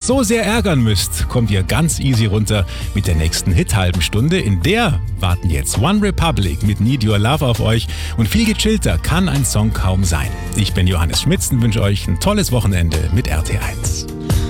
so sehr ärgern müsst, kommt ihr ganz easy runter mit der nächsten Hit-halben Stunde. In der warten jetzt One Republic mit Need Your Love auf euch und viel gechillter kann ein Song kaum sein. Ich bin Johannes Schmitz und wünsche euch ein tolles Wochenende mit RT1.